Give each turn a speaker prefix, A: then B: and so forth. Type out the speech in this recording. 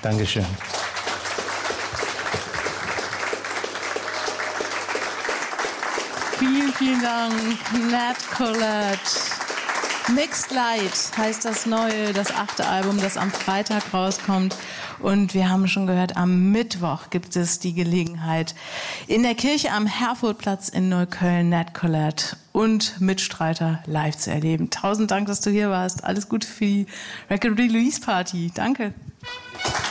A: Dankeschön.
B: Vielen, vielen Dank, Nat Collette. Mixed Light heißt das neue, das 8. Album, das am Freitag rauskommt. Und wir haben schon gehört, am Mittwoch gibt es die Gelegenheit, in der Kirche am Herfordplatz in Neukölln Nat Collette und Mitstreiter live zu erleben. 1000 Dank, dass du hier warst. Alles Gute für die Record Release Party. Danke.